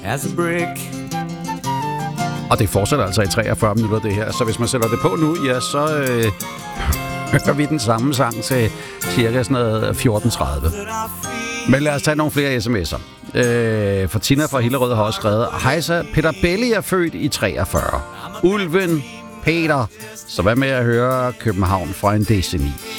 as a brick. Og det fortsætter altså i 43 minutter, det her. Så hvis man sætter det på nu, ja, så hører vi den samme sang til cirka sådan noget 14.30. Men lad os tage nogle flere sms'er. For Tina fra Hillerød har også skrevet: Hejsa, Peter Belli er født i 43. Ulven, Peter. Så hvad med at høre København fra en DC9?